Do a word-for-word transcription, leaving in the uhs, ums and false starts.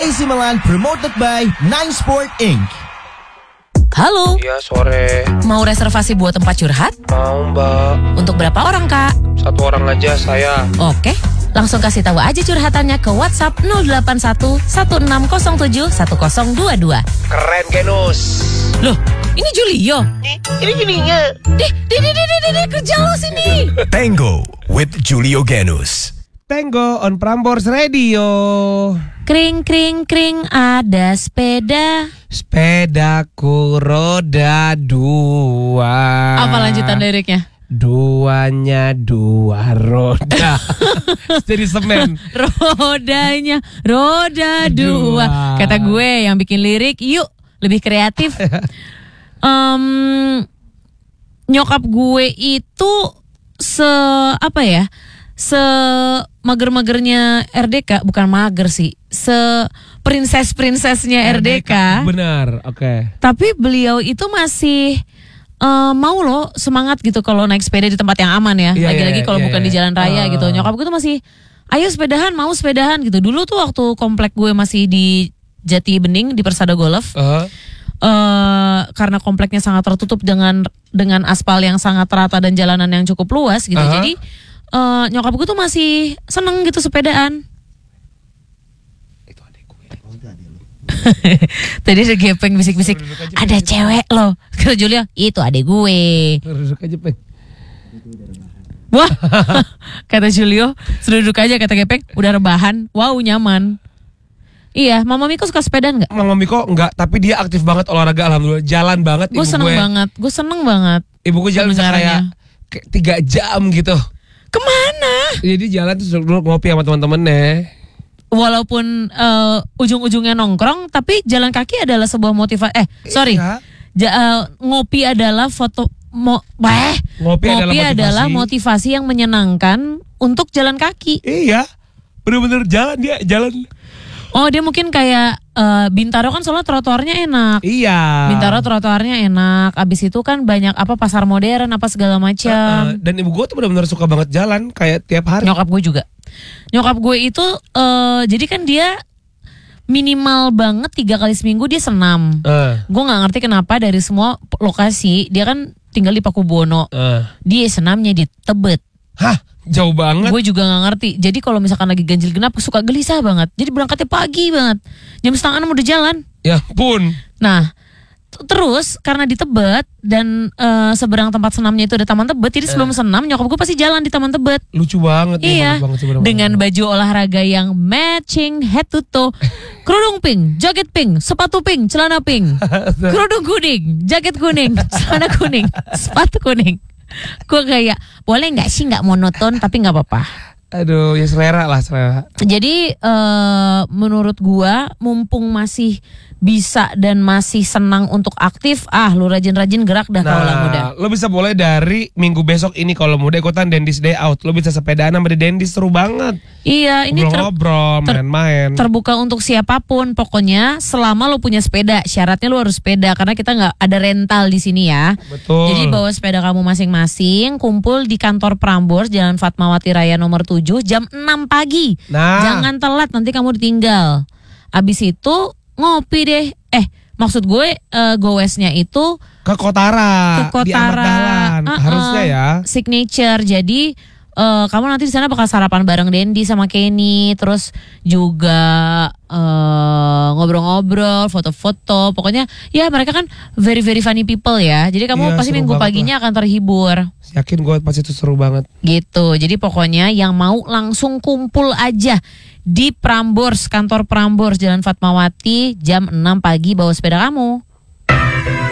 A C Milan promoted by Nine Sport Incorporated. Halo. Iya, sore. Mau reservasi buat tempat curhat? Mau, Mbak. Untuk berapa orang, Kak? Satu orang aja saya. Oke. Langsung kasih tahu aja curhatannya ke WhatsApp nol delapan satu satu enam nol tujuh satu nol dua dua. Keren, Genus. Loh, ini Julio. Ini gininya. Deh, deh, deh, deh, deh, deh, kerja lo sini. Tango with Julio Genus. Tango on Prambors Radio. Kring, kring, kring, ada sepeda. Sepedaku roda dua. Apa lanjutan liriknya? Duanya dua roda. Jadi semen. Rodanya, roda dua. Dua. Kata gue yang bikin lirik, yuk lebih kreatif. um, nyokap gue itu se apa ya? Se mager-magernya R D K, bukan mager sih. Se princess-princessnya R D K. Benar, oke. Okay. Tapi beliau itu masih uh, mau loh semangat gitu kalau naik sepeda di tempat yang aman ya. Iya, Lagi-lagi iya, kalau iya, bukan iya. di jalan raya Uh. gitu. Nyokap gue tuh masih, ayo sepedahan, mau sepedahan gitu. Dulu tuh waktu komplek gue masih di Jati Bening di Persada Golf. Uh. Uh, karena kompleknya sangat tertutup dengan dengan aspal yang sangat rata dan jalanan yang cukup luas gitu. Uh-huh. Jadi uh, nyokap gue tuh masih seneng gitu sepedaan. Tadi ada gepeng bisik-bisik, ada cewek loh. Kata Julio, itu adek gue. Duduk aja, Peng. Wah, kata Julio, sudah duduk aja, kata gepeng, udah rebahan. Wow, nyaman. Iya, Mama Miko suka sepedaan nggak? Mama Miko enggak, tapi dia aktif banget olahraga, alhamdulillah. Jalan banget. Gue ibu seneng gue. banget, gue seneng banget. Ibu gue jalan bisa Sebenarnya. kayak kayak tiga jam gitu. Kemana? Jadi jalan terus dulu ngopi sama teman-temannya. Walaupun uh, ujung-ujungnya nongkrong, tapi jalan kaki adalah sebuah motivasi. Eh, sorry, Iya. Ja- uh, ngopi adalah foto. Mo, bah, Ngopi adalah motivasi. adalah motivasi yang menyenangkan untuk jalan kaki. Iya, bener-bener jalan dia jalan. Oh, dia mungkin kayak uh, Bintaro kan soalnya trotoarnya enak. Iya. Bintaro trotoarnya enak. Abis itu kan banyak apa pasar modern apa segala macam. Uh, dan ibu gue tuh benar-benar suka banget jalan kayak tiap hari. Nyokap gue juga. Nyokap gue itu uh, jadi kan dia minimal banget tiga kali seminggu dia senam. Uh, Gue nggak ngerti kenapa dari semua lokasi dia kan tinggal di Pakubono. uh. Dia senamnya di Tebet. Hah, jauh banget. Gue juga nggak ngerti. Jadi kalau misalkan lagi ganjil genap suka gelisah banget. Jadi berangkatnya pagi banget. Jam setengah enam udah jalan. Ya pun. Nah, t- terus karena di Tebet dan eh, seberang tempat senamnya itu ada Taman Tebet. Jadi sebelum senam nyokap gue pasti jalan di Taman Tebet. Lucu banget. Iya, banget, sebenarnya. dengan baju olahraga yang matching head to toe. Kerudung pink, jaket pink, sepatu pink, celana pink. Kerudung kuning, jaket kuning, celana kuning, sepatu kuning. Gue kayak, boleh gak sih gak monoton tapi gak apa-apa. Aduh, ya selera lah selera. Jadi uh, menurut gua mumpung masih bisa dan masih senang untuk aktif, ah lu rajin-rajin gerak dah Nah, kaulah muda. lo bisa mulai dari minggu besok ini kalau muda ikutan Dendis Day Out. Lo bisa sepedaan sama di Dendis, seru banget. Iya, ini ter- Ngobrol-ngobrol, ter- main-main. terbuka untuk siapapun. Pokoknya selama lo punya sepeda, syaratnya lo harus sepeda karena kita nggak ada rental di sini ya. Betul. Jadi bawa sepeda kamu masing-masing, kumpul di kantor Prambors Jalan Fatmawati Raya nomor tujuh jam enam pagi. Nah. Jangan telat nanti kamu ditinggal. Abis itu ngopi deh. Eh, maksud gue uh, goesnya itu ke Kotara, ke di Ahmad Kotara. Dahlan. Uh-uh. Harusnya ya. Signature. Jadi uh, kamu nanti di sana bakal sarapan bareng Dendi sama Kenny, terus juga uh, ngobrol-ngobrol, foto-foto. Pokoknya ya mereka kan very very funny people ya. Jadi kamu Iya, pasti seru minggu banget paginya akan terhibur. Yakin gue pasti itu seru banget. Gitu. Jadi pokoknya yang mau langsung kumpul aja di Prambors, kantor Prambors Jalan Fatmawati jam enam pagi bawa sepeda kamu.